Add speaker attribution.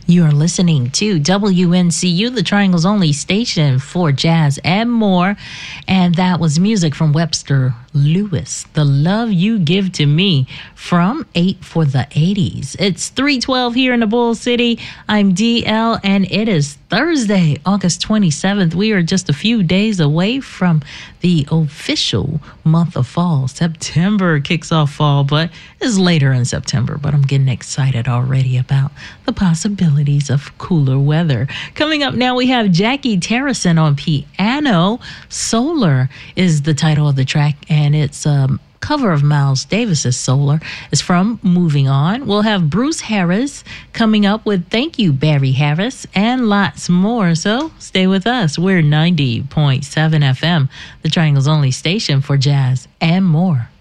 Speaker 1: You are listening to WNCU, the Triangle's only station for jazz and more. And that was music from Webster Lewis, The Love You Give to Me, from 8 for the 80s. It's 3:12 here in the Bull City. I'm DL, and it is Thursday, August 27th. We are just a few days away from the official month of fall. September kicks off fall, but it's later in September. But I'm getting excited already about the possibilities of cooler weather. Coming up now, we have Jackie Terracin on piano. Solar is the title of the track, and it's a cover of Miles Davis's Solar. It's from Moving On. We'll have Bruce Harris coming up with Thank You, Barry Harris, and lots more. So stay with us. We're 90.7 FM, the Triangle's only station for jazz and more.